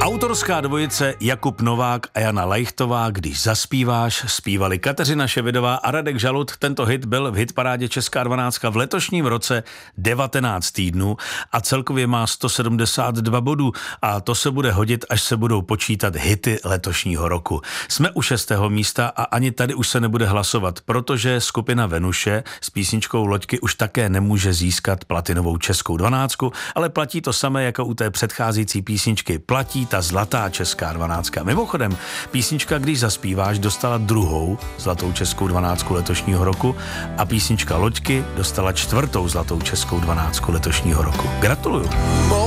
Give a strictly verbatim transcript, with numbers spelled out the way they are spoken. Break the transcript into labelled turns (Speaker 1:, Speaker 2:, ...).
Speaker 1: Autorská dvojice Jakub Novák a Jana Lajchtová, Když zaspíváš, zpívali Kateřina Ševidová a Radek Žalud. Tento hit byl v hitparádě Česká dvanáctka v letošním roce devatenáct týdnů a celkově má sto sedmdesát dva bodů a to se bude hodit, až se budou počítat hity letošního roku. Jsme u šestého místa a ani tady už se nebude hlasovat, protože skupina Venuše s písničkou Loďky už také nemůže získat platinovou českou dvanáctku, ale platí to samé jako u té předcházející písničky. Platí ta zlatá česká dvanáctka. Mimochodem, písnička Když zaspíváš dostala druhou zlatou českou dvanáctku letošního roku a písnička Loďky dostala čtvrtou zlatou českou dvanáctku letošního roku. Gratuluju.